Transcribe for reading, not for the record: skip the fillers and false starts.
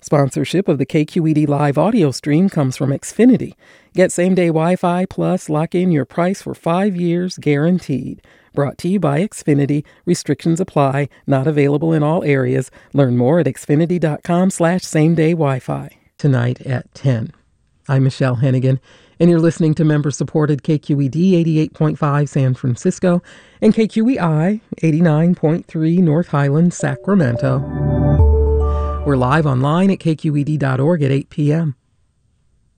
Sponsorship of the KQED live audio stream comes from Xfinity. Get same-day Wi-Fi plus lock in your price for 5 years guaranteed. Brought to you by Xfinity. Restrictions apply. Not available in all areas. Learn more at xfinity.com/same-day Wi-Fi. Tonight at 10. I'm Michelle Hennigan, and you're listening to member-supported KQED 88.5 San Francisco and KQEI 89.3 North Highlands, Sacramento. We're live online at kqed.org at 8 p.m.